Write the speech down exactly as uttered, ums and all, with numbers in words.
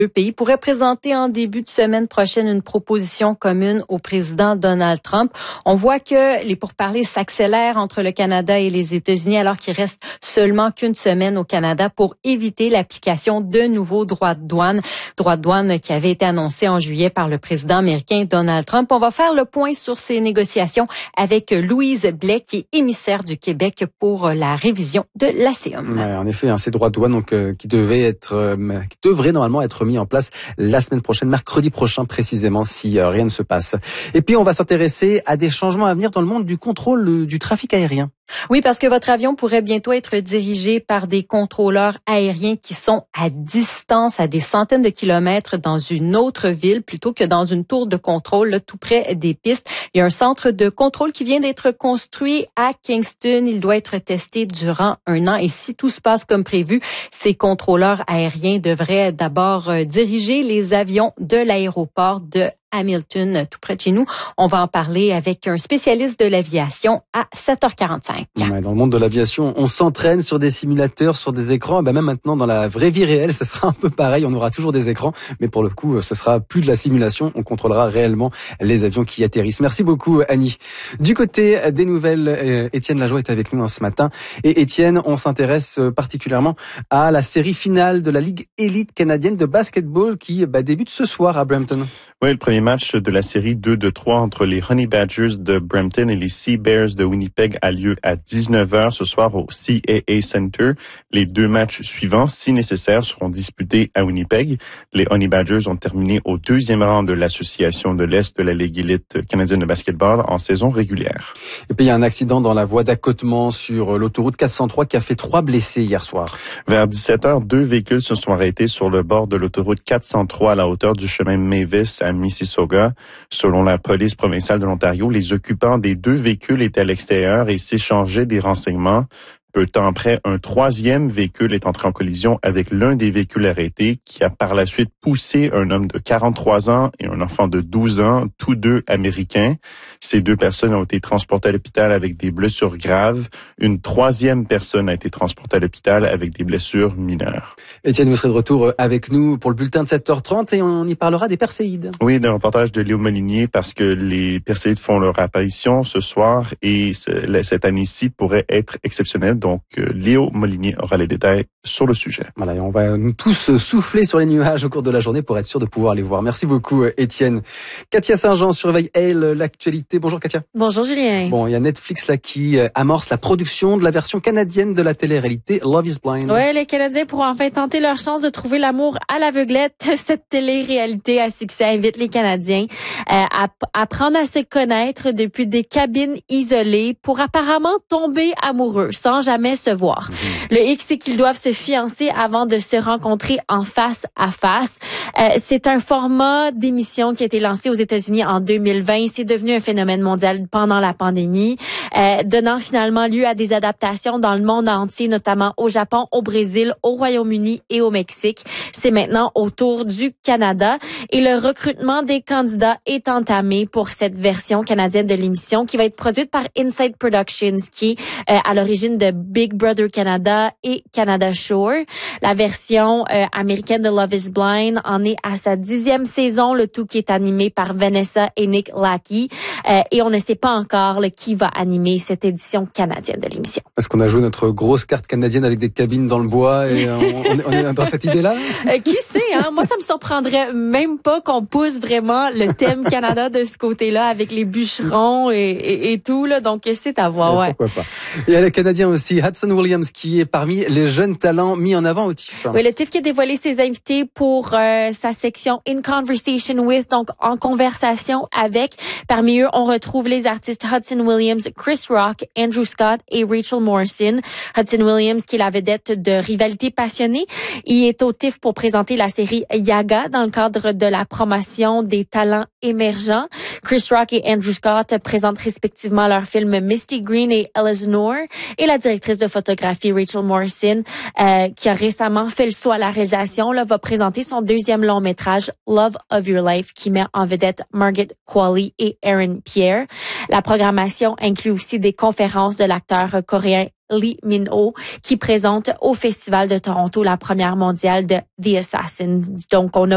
deux pays pourraient présenter en début de semaine prochaine une proposition commune au président Donald Trump. On voit que les pourparlers s'accélèrent entre le Canada et les États-Unis alors qu'il reste seulement qu'une semaine au Canada pour éviter l'application de nouveaux droits de douane. Droits de douane qui avaient été annoncés en juillet par le président américain Donald Trump. On va faire le point sur ces négociations avec Louise Blais, qui est émissaire du Québec pour la révision de l'A C E M. Ouais, en effet, hein, ces droits de douane donc, euh, qui devaient être, euh, qui devraient normalement être mis en place la semaine prochaine, mercredi prochain précisément, si euh, rien ne se passe. Et puis on va s'intéresser à des changements à venir dans le monde du contrôle euh, du trafic aérien. Oui, parce que votre avion pourrait bientôt être dirigé par des contrôleurs aériens qui sont à distance, à des centaines de kilomètres dans une autre ville, plutôt que dans une tour de contrôle là, tout près des pistes. Il y a un centre de contrôle qui vient d'être construit à Kingston. Il doit être testé durant un an. Et si tout se passe comme prévu, ces contrôleurs aériens devraient d'abord diriger les avions de l'aéroport de Hamilton, tout près de chez nous. On va en parler avec un spécialiste de l'aviation à sept heures quarante-cinq. Ouais, dans le monde de l'aviation, on s'entraîne sur des simulateurs, sur des écrans. Et ben même maintenant, dans la vraie vie réelle, ce sera un peu pareil. On aura toujours des écrans, mais pour le coup, ce sera plus de la simulation. On contrôlera réellement les avions qui atterrissent. Merci beaucoup, Annie. Du côté des nouvelles, Étienne Lajoie est avec nous ce matin. Et Étienne, on s'intéresse particulièrement à la série finale de la Ligue élite canadienne de basketball qui bah, débute ce soir à Brampton. Oui, le premier match de la série deux de trois entre les Honey Badgers de Brampton et les Sea Bears de Winnipeg a lieu à dix-neuf heures ce soir au C A A Center. Les deux matchs suivants, si nécessaire, seront disputés à Winnipeg. Les Honey Badgers ont terminé au deuxième rang de l'association de l'Est de la Ligue élite canadienne de basketball en saison régulière. Et puis il y a un accident dans la voie d'accotement sur l'autoroute quatre cent trois qui a fait trois blessés hier soir. Vers dix-sept heures, deux véhicules se sont arrêtés sur le bord de l'autoroute quatre cent trois à la hauteur du chemin Mavis à Mississauga. Selon la police provinciale de l'Ontario, les occupants des deux véhicules étaient à l'extérieur et s'échangeaient des renseignements. Peu de temps après, un troisième véhicule est entré en collision avec l'un des véhicules arrêtés qui a par la suite poussé un homme de quarante-trois ans et un enfant de douze ans, tous deux américains. Ces deux personnes ont été transportées à l'hôpital avec des blessures graves. Une troisième personne a été transportée à l'hôpital avec des blessures mineures. Étienne, vous serez de retour avec nous pour le bulletin de sept heures trente et on y parlera des perséides. Oui, d'un reportage de Léo Molinier parce que les perséides font leur apparition ce soir et cette année-ci pourrait être exceptionnelle. Donc, Léo Molinier aura les détails sur le sujet. Voilà, et on va nous tous souffler sur les nuages au cours de la journée pour être sûr de pouvoir les voir. Merci beaucoup, Étienne. Katia Saint-Jean surveille, elle, l'actualité. Bonjour, Katia. Bonjour, Julien. Bon, il y a Netflix là qui amorce la production de la version canadienne de la télé-réalité Love is Blind. Ouais, les Canadiens pourront enfin tenter leur chance de trouver l'amour à l'aveuglette. Cette télé-réalité à succès invite les Canadiens euh, à apprendre à se connaître depuis des cabines isolées pour apparemment tomber amoureux sans jamais se voir. Mmh. Le hic, c'est qu'ils doivent se fiancer avant de se rencontrer en face à face. Euh, c'est un format d'émission qui a été lancé aux États-Unis en deux mille vingt. C'est devenu un phénomène mondial pendant la pandémie, euh, donnant finalement lieu à des adaptations dans le monde entier, notamment au Japon, au Brésil, au Royaume-Uni et au Mexique. C'est maintenant au tour du Canada et le recrutement des candidats est entamé pour cette version canadienne de l'émission qui va être produite par Inside Productions, qui est euh, à l'origine de Big Brother Canada et Canada Shore. La version euh, américaine de Love is Blind en est à sa dixième saison, le tout qui est animé par Vanessa et Nick Lackey. Euh, et on ne sait pas encore là, qui va animer cette édition canadienne de l'émission. Est-ce qu'on a joué notre grosse carte canadienne avec des cabines dans le bois et on, on est dans cette idée-là? Euh, qui sait, hein? Moi, ça me surprendrait même pas qu'on pousse vraiment le thème Canada de ce côté-là avec les bûcherons et, et, et tout. Là. Donc, c'est à voir, ouais. Pourquoi pas. Il y a les Canadiens aussi, Hudson Williams, qui est parmi les jeunes talents mis en avant au T I F. Oui, le T I F qui a dévoilé ses invités pour euh, sa section In Conversation With, donc en conversation avec. Parmi eux, on retrouve les artistes Hudson Williams, Chris Rock, Andrew Scott et Rachel Morrison. Hudson Williams, qui est la vedette de Rivalité passionnée, il est au T I F pour présenter la série Yaga dans le cadre de la promotion des talents émergents. Chris Rock et Andrew Scott présentent respectivement leur film Misty Green et Eleanor. Et la directrice de photographie Rachel Morrison, euh, qui a récemment fait le saut à la réalisation, là, va présenter son deuxième long métrage Love of Your Life, qui met en vedette Margaret Qualley et Aaron Pierre. La programmation inclut aussi des conférences de l'acteur coréen Lee Min-ho, qui présente au Festival de Toronto la première mondiale de The Assassin. Donc, on a